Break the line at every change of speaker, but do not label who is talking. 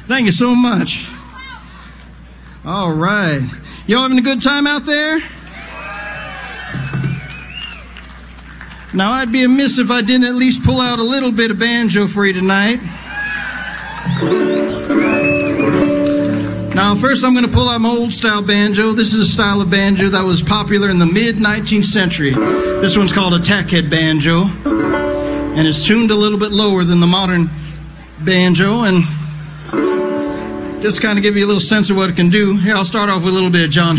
Thank you so much. All right. Y'all having a good time out there? Now, I'd be amiss if I didn't at least pull out a little bit of banjo for you tonight. Now, first I'm going to pull out my old-style banjo. This is a style of banjo that was popular in the mid-19th century. This one's called a tackhead banjo, and it's tuned a little bit lower than the modern banjo, and just to kind of give you a little sense of what it can do. Here, I'll start off with a little bit of John